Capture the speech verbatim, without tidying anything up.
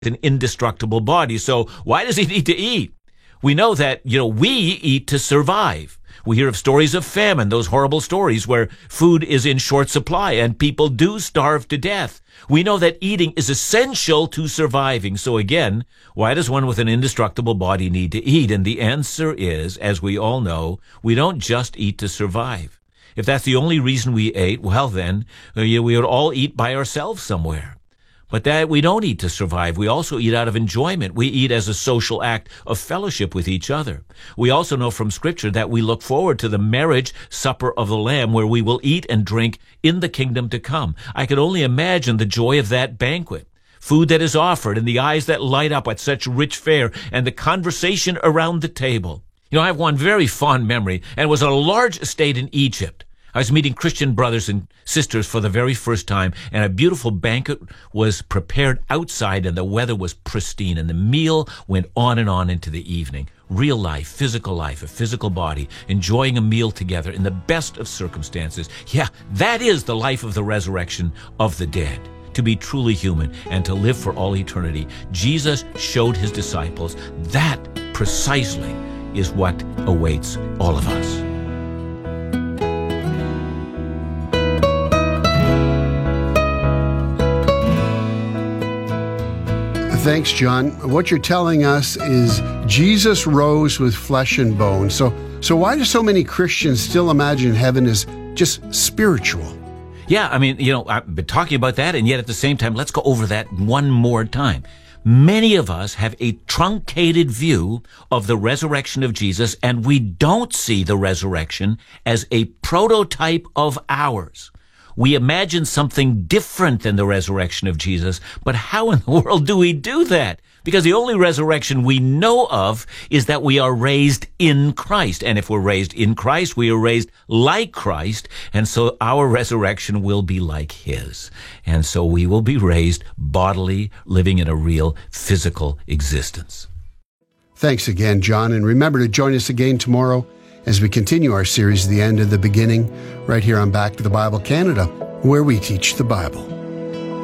an indestructible body. So why does he need to eat? We know that, you know, we eat to survive. We hear of stories of famine, those horrible stories where food is in short supply and people do starve to death. We know that eating is essential to surviving. So again, why does one with an indestructible body need to eat? And the answer is, as we all know, we don't just eat to survive. If that's the only reason we ate, well then, we would all eat by ourselves somewhere. But that we don't eat to survive. We also eat out of enjoyment. We eat as a social act of fellowship with each other. We also know from Scripture that we look forward to the marriage supper of the Lamb, where we will eat and drink in the kingdom to come. I can only imagine the joy of that banquet. Food that is offered and the eyes that light up at such rich fare and the conversation around the table. You know, I have one very fond memory, and it was on a large estate in Egypt. I was meeting Christian brothers and sisters for the very first time, and a beautiful banquet was prepared outside, and the weather was pristine, and the meal went on and on into the evening. Real life, physical life, a physical body, enjoying a meal together in the best of circumstances. Yeah, that is the life of the resurrection of the dead. To be truly human and to live for all eternity. Jesus showed his disciples that precisely is what awaits all of us. Thanks, John. What you're telling us is Jesus rose with flesh and bone. So, so why do so many Christians still imagine heaven as just spiritual? Yeah, I mean, you know, I've been talking about that, and yet at the same time, let's go over that one more time. Many of us have a truncated view of the resurrection of Jesus, and we don't see the resurrection as a prototype of ours. We imagine something different than the resurrection of Jesus, but how in the world do we do that? Because the only resurrection we know of is that we are raised in Christ. And if we're raised in Christ, we are raised like Christ. And so our resurrection will be like his. And so we will be raised bodily, living in a real physical existence. Thanks again, John. And remember to join us again tomorrow as we continue our series, The End of the Beginning, right here on Back to the Bible Canada, where we teach the Bible.